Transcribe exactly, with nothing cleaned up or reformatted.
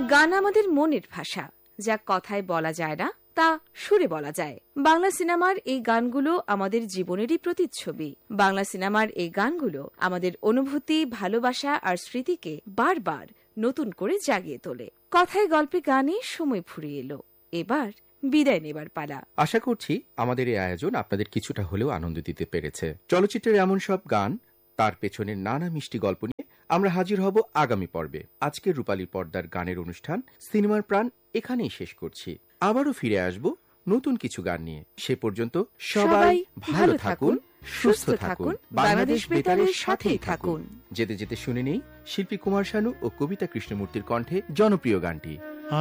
গান আমাদের মনের ভাষা, যা কথায় বলা যায় না, তা সুরে বলা যায়। বাংলা সিনেমার এই গানগুলো আমাদের জীবনেরই প্রতিচ্ছবি। বাংলা সিনেমার এই গানগুলো আমাদের অনুভূতি, ভালোবাসা আর স্মৃতিকে বারবার নতুন করে জাগিয়ে তোলে। কথায় গল্পে গানে সময় ফুরিয়ে এলো, এবার বিদায় নেবার পালা। আশা করছি আমাদের এই আয়োজন আপনাদের কিছুটা হলেও আনন্দ দিতে পেরেছে। চলচ্চিত্রের এমন সব গান, তার পেছনের নানা মিষ্টি গল্প নিয়ে আমরা হাজির হব আগামী পর্বে। আজকের রূপালী পর্দার গানের অনুষ্ঠান সিনেমার প্রাণ এখানেই শেষ করছি। আবারও ফিরে আসব নতুন কিছু গান নিয়ে। সে পর্যন্ত সবাই ভালো থাকুন, সুস্থ থাকুন, বাংলাদেশ বেতারের সাথেই থাকুন। যেতে যেতে শুনে নেই শিল্পী কুমার শানু ও কবিতা কৃষ্ণমূর্তির কণ্ঠে জনপ্রিয় গানটি।